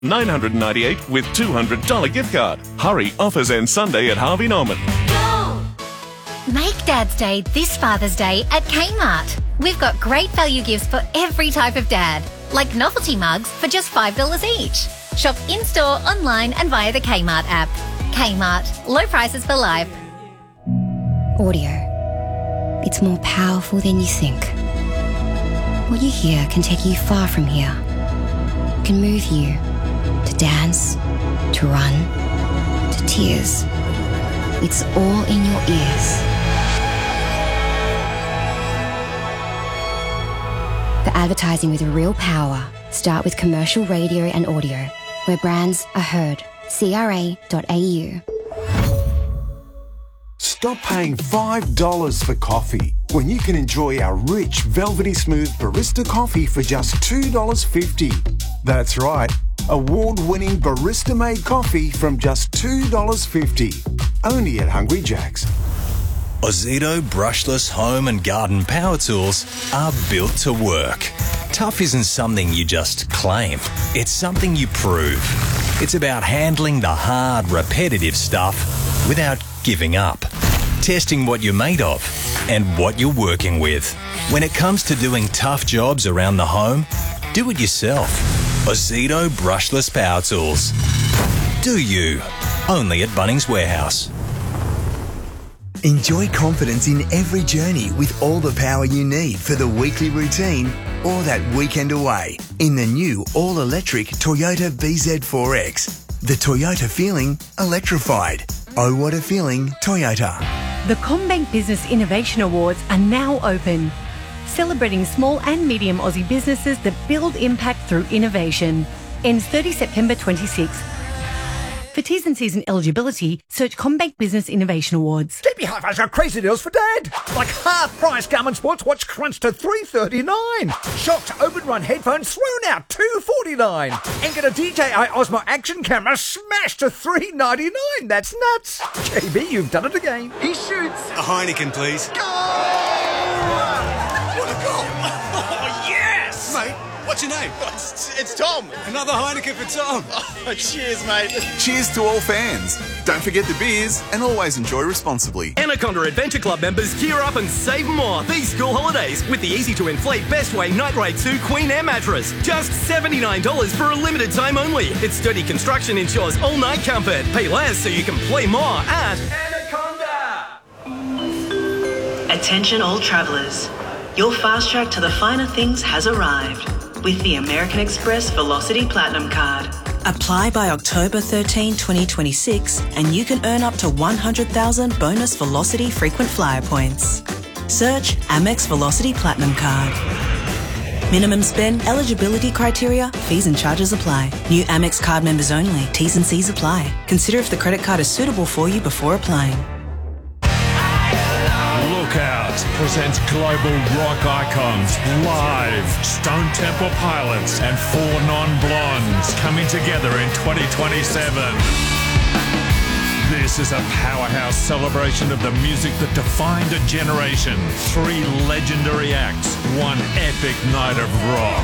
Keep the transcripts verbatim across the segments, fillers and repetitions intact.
nine hundred ninety-eight dollars with two hundred dollars gift card. Hurry, offers end Sunday at Harvey Norman. Go! Make Dad's Day this Father's Day at Kmart. We've got great value gifts for every type of dad, like novelty mugs for just five dollars each. Shop in-store, online and via the Kmart app. Kmart. Low prices for life. Audio. It's more powerful than you think. What you hear can take you far from here. Can move you to dance, to run, to tears. It's all in your ears. For advertising with real power, start with commercial radio and audio, where brands are heard. C R A dot A U. Stop paying five dollars for coffee when you can enjoy our rich, velvety smooth barista coffee for just two dollars fifty. That's right, award-winning barista-made coffee from just two dollars fifty. Only at Hungry Jack's. Ozito brushless home and garden power tools are built to work. Tough isn't something you just claim. It's something you prove. It's about handling the hard, repetitive stuff without giving up. Testing what you're made of and what you're working with. When it comes to doing tough jobs around the home, do it yourself. Ozito brushless power tools. Do you? Only at Bunnings Warehouse. Enjoy confidence in every journey with all the power you need for the weekly routine or that weekend away in the new all-electric Toyota B Z four X. The Toyota feeling electrified. Oh, what a feeling, Toyota. The CommBank Business Innovation Awards are now open, celebrating small and medium Aussie businesses that build impact through innovation. Ends thirtieth September twenty-sixth. For T's and C's and eligibility, search CommBank Business Innovation Awards. J B Hi-Fi's got crazy deals for Dad. Like half-price Garmin Sports Watch crunched to three thirty-nine. Shocked Open Run headphones thrown out two forty-nine. And get a D J I Osmo action camera smashed to three ninety-nine. That's nuts. J B, you've done it again. He shoots. A Heineken, please. Goal! What a goal! Oh, yes! Mate, what's your name? It's, it's Tom. Another Heineken for Tom. Oh, cheers, mate. Cheers to all fans. Don't forget the beers and always enjoy responsibly. Anaconda Adventure Club members gear up and save more these school holidays with the easy-to-inflate Bestway Night Raid two Queen Air mattress. Just seventy-nine dollars for a limited time only. Its sturdy construction ensures all-night comfort. Pay less so you can play more at Anaconda. Attention all travellers. Your fast track to the finer things has arrived with the American Express Velocity Platinum Card. Apply by October thirteenth, twenty twenty-six and you can earn up to one hundred thousand bonus Velocity frequent flyer points. Search Amex Velocity Platinum Card. Minimum spend, eligibility criteria, fees and charges apply. New Amex card members only. T's and C's apply. Consider if the credit card is suitable for you before applying. Lookout presents global rock icons live. Stone Temple Pilots and Four Non-Blondes coming together in twenty twenty-seven. This is a powerhouse celebration of the music that defined a generation. Three legendary acts, one epic night of rock.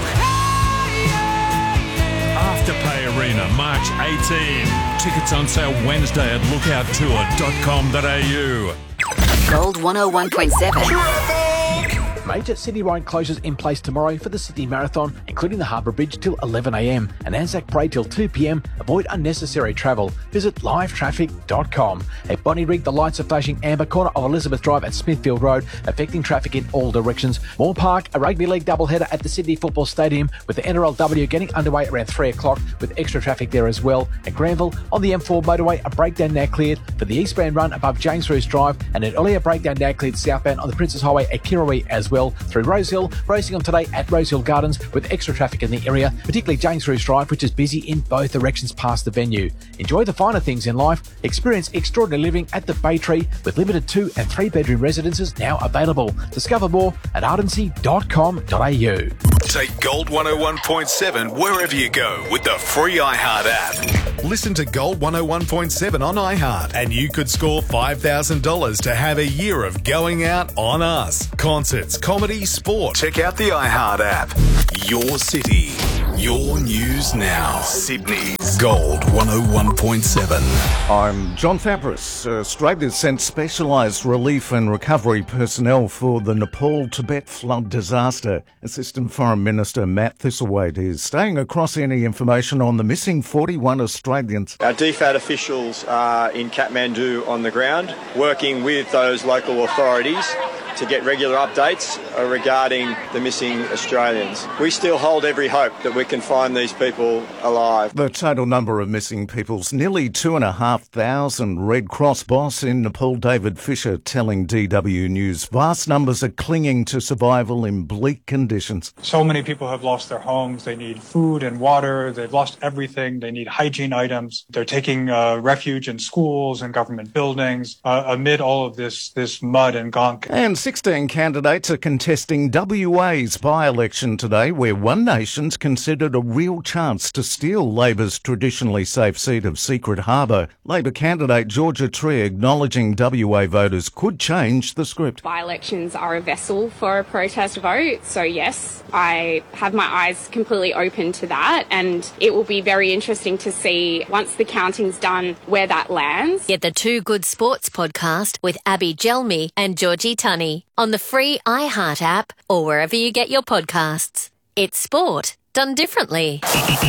Afterpay Arena, March eighteenth. Tickets on sale Wednesday at lookout tour dot com dot a u. Gold one oh one point seven. Major city road closures in place tomorrow for the Sydney Marathon, including the Harbour Bridge till eleven a m and Anzac Parade till two p m. Avoid unnecessary travel. Visit live traffic dot com. At Bonnyrigg, the lights are flashing amber, corner of Elizabeth Drive at Smithfield Road, affecting traffic in all directions. Moore Park, a rugby league doubleheader at the Sydney Football Stadium, with the N R L W getting underway around three o'clock, with extra traffic there as well. At Granville, on the M four motorway, a breakdown now cleared for the eastbound run above James Roos Drive, and an earlier breakdown now cleared southbound on the Princes Highway at Kirrawee as well. Through Rosehill, racing on today at Rosehill Gardens with extra traffic in the area, particularly James Roos Drive, which is busy in both directions past the venue. Enjoy the finer things in life. Experience extraordinary living at the Bay Tree with limited two and three bedroom residences now available. Discover more at ardency dot com dot a u. Take Gold one oh one point seven wherever you go with the free iHeart app. Listen to Gold one oh one point seven on iHeart and you could score five thousand dollars to have a year of going out on us. Concerts, comedy, sport. Check out the iHeart app. Your city. Your news now. Sydney's Gold one oh one point seven. I'm John Fabris. Australia sent specialised relief and recovery personnel for the Nepal-Tibet flood disaster. Assistant Foreign Minister Matt Thistlethwaite is staying across any information on the missing forty-one Australians. Our D FAT officials are in Kathmandu on the ground, working with those local authorities to get regular updates regarding the missing Australians. We still hold every hope that we can find these people alive. The total number of missing people's nearly two and a half thousand. Red Cross boss in Nepal, David Fisher, telling D W News vast numbers are clinging to survival in bleak conditions. So many people have lost their homes. They need food and water. They've lost everything. They need hygiene items. They're taking uh, refuge in schools and government buildings uh, amid all of this, this mud and gunk. And sixteen candidates are contesting W A's by-election today, where One Nation's considered a real chance to steal Labor's traditionally safe seat of Secret Harbour. Labor candidate Georgia Tree acknowledging W A voters could change the script. By-elections are a vessel for a protest vote, so yes, I have my eyes completely open to that, and it will be very interesting to see, once the counting's done, where that lands. Get the Two Good Sports podcast with Abby Gelmi and Georgie Tunney on the free iHeart app or wherever you get your podcasts. It's sport done differently.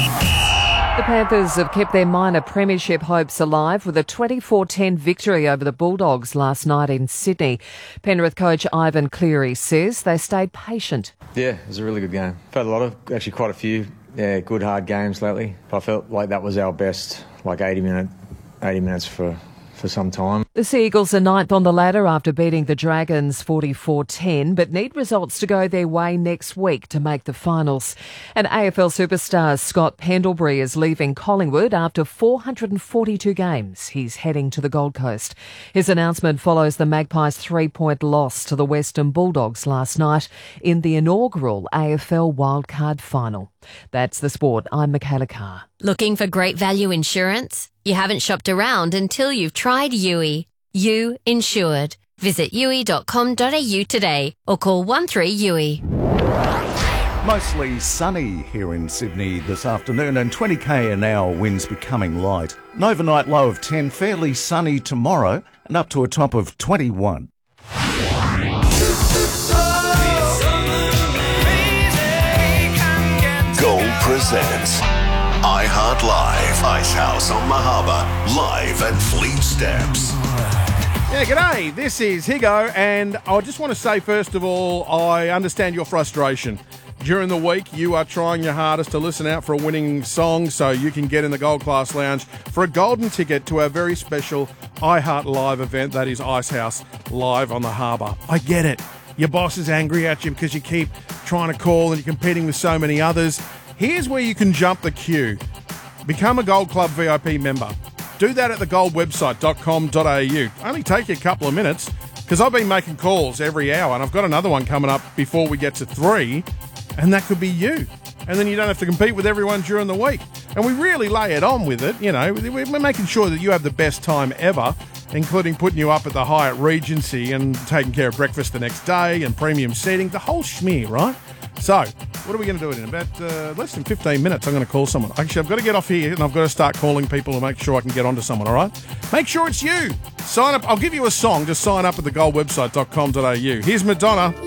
The Panthers have kept their minor premiership hopes alive with a twenty-four ten victory over the Bulldogs last night in Sydney. Penrith coach Ivan Cleary says they stayed patient. Yeah, it was a really good game. I've had a lot of, actually quite a few, yeah, good hard games lately. But I felt like that was our best, like eighty minute, eighty minutes for, for some time. The Sea Eagles are ninth on the ladder after beating the Dragons forty-four ten, but need results to go their way next week to make the finals. And A F L superstar Scott Pendlebury is leaving Collingwood after four hundred forty-two games. He's heading to the Gold Coast. His announcement follows the Magpies' three-point loss to the Western Bulldogs last night in the inaugural A F L wildcard final. That's the sport. I'm Michaela Carr. Looking for great value insurance? You haven't shopped around until you've tried U I. You Insured. Visit U I dot com dot A U today or call one three U I. Mostly sunny here in Sydney this afternoon and twenty k an hour winds becoming light. An overnight low of ten, fairly sunny tomorrow and up to a top of twenty-one. Gold presents iHeart Live, Icehouse on Mahaba, live at Fleet Steps. Yeah, g'day. This is Higo, and I just want to say, first of all, I understand your frustration. During the week, you are trying your hardest to listen out for a winning song so you can get in the Gold Class Lounge for a golden ticket to our very special iHeart Live event, that is Icehouse Live on the Harbour. I get it. Your boss is angry at you because you keep trying to call and you're competing with so many others. Here's where you can jump the queue. Become a Gold Club V I P member. Do that at the gold website dot com dot A U. Only take you a couple of minutes because I've been making calls every hour and I've got another one coming up before we get to three, and that could be you. And then you don't have to compete with everyone during the week. And we really lay it on with it, you know. We're making sure that you have the best time ever, including putting you up at the Hyatt Regency and taking care of breakfast the next day and premium seating, the whole schmear, right? So, what are we going to do in about uh, less than fifteen minutes? I'm going to call someone. Actually, I've got to get off here and I've got to start calling people to make sure I can get onto someone, all right? Make sure it's you. Sign up. I'll give you a song. Just sign up at the gold website dot com dot A U. Here's Madonna.